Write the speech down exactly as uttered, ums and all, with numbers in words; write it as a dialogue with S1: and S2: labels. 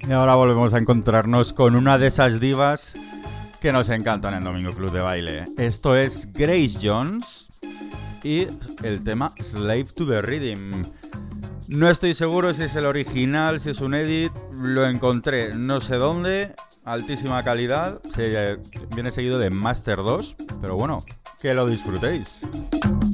S1: Y ahora volvemos a encontrarnos con una de esas divas que nos encantan en Domingo Club de Baile. Esto es Grace Jones y el tema Slave to the Rhythm. No estoy seguro si es el original, si es un edit. Lo encontré no sé dónde. Altísima calidad. Se, viene seguido de Master dos. Pero bueno, que lo disfrutéis.